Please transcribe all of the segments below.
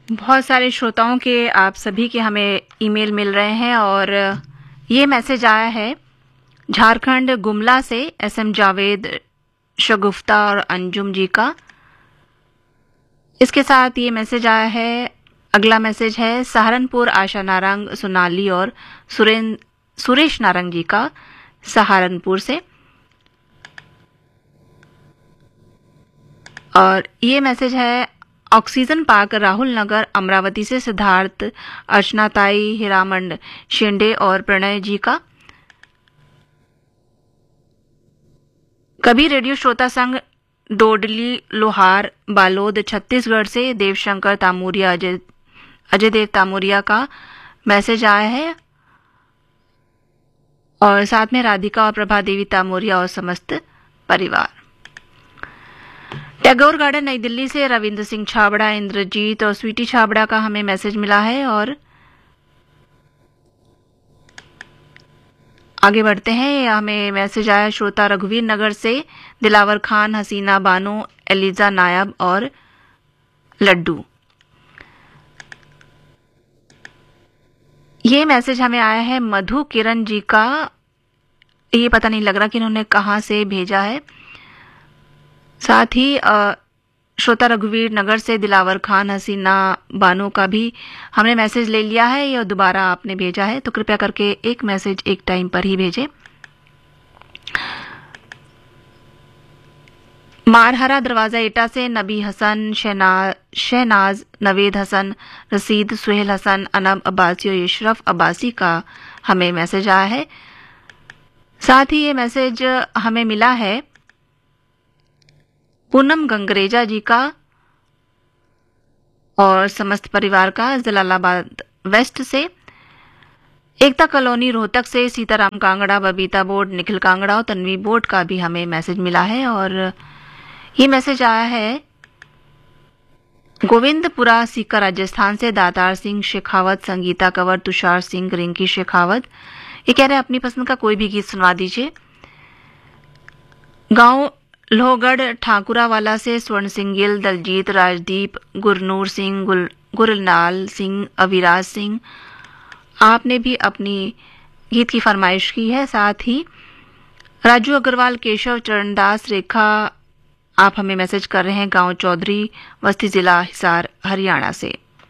बहुत सारे श्रोताओं के आप सभी के हमें ईमेल मिल रहे हैं और ये मैसेज आया है झारखंड गुमला से एसएम जावेद, शगुफ्ता और अंजुम जी का। इसके साथ ये मैसेज आया है, अगला मैसेज है सहारनपुर आशा नारंग, सोनाली और सुरेश नारंग जी का सहारनपुर से। और ये मैसेज है ऑक्सीजन पार्क राहुल नगर अमरावती से सिद्धार्थ, अर्चना ताई, हिरामंड शेंडे और प्रणय जी का। कभी रेडियो श्रोता संघ डोडली लोहार बालोद छत्तीसगढ़ से देवशंकर तामूरिया, अजय देव तामूरिया का मैसेज आया है और साथ में राधिका और प्रभा देवी तामूरिया और समस्त परिवार। टैगोर गार्डन नई दिल्ली से रविंद्र सिंह छाबड़ा, इंद्रजीत और स्वीटी छाबड़ा का हमें मैसेज मिला है। और आगे बढ़ते हैं, हमें मैसेज आया श्रोता रघुवीर नगर से दिलावर खान, हसीना बानो, एलिजा नायब और लड्डू। ये मैसेज हमें आया है मधु किरण जी का। ये पता नहीं लग रहा कि इन्होंने कहां से भेजा है। साथ ही श्रोता रघुवीर नगर से दिलावर खान, हसीना बानो का भी हमने मैसेज ले लिया है। यह दोबारा आपने भेजा है, तो कृपया करके एक मैसेज एक टाइम पर ही भेजें। मारहरा दरवाजा एटा से नबी हसन, शहनाज, नवेद हसन, रसीद, सुहेल हसन, अनब अब्बासी और इशरफ अब्बासी का हमें मैसेज आया है। साथ ही ये मैसेज हमें मिला है पूनम गंगरेजा जी का और समस्त परिवार का, जलालाबाद वेस्ट से। एकता कॉलोनी रोहतक से सीताराम कांगड़ा, बबीता बोर्ड, निखिल कांगड़ा और तन्वी बोर्ड का भी हमें मैसेज मिला है। और ये मैसेज आया है गोविंदपुरा सीकर राजस्थान से दातार सिंह शेखावत, संगीता कंवर, तुषार सिंह, रिंकी शेखावत। ये कह रहे हैं अपनी पसंद का कोई भी गीत सुनवा दीजिए। गांव लोहगढ़ ठाकुरावाला से स्वर्ण सिंह गिल, दलजीत, राजदीप, गुरनूर सिंह, गुरनाल सिंह, अविराज सिंह, आपने भी अपनी गीत की फरमाइश की है। साथ ही राजू अग्रवाल, केशव, चरणदास, रेखा, आप हमें मैसेज कर रहे हैं गांव चौधरी, बस्ती, जिला हिसार, हरियाणा से।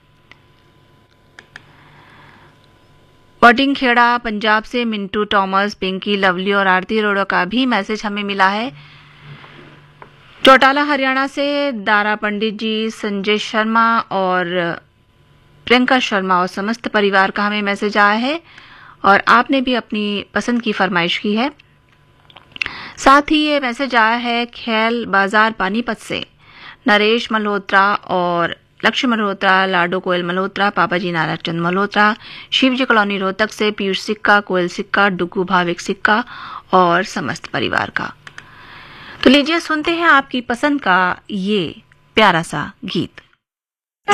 वटिंग खेड़ा पंजाब से मिंटू टॉमस, पिंकी, लवली और आरती अरोड़ा का भी मैसेज हमें मिला है। चौटाला हरियाणा से दारा पंडित जी, संजय शर्मा और प्रियंका शर्मा और समस्त परिवार का हमें मैसेज आया है और आपने भी अपनी पसंद की फरमाइश की है। साथ ही ये मैसेज आया है खेल बाजार पानीपत से नरेश मल्होत्रा और लक्ष्य मल्होत्रा, लाडो कोयल मल्होत्रा, पापा जी नारायण चंद मल्होत्रा, शिवजी कॉलोनी रोहतक से पीयूष सिक्का, कोयल सिक्का, डुगू भाविक सिक्का और समस्त परिवार का। तो लीजिए सुनते हैं आपकी पसंद का ये प्यारा सा गीत।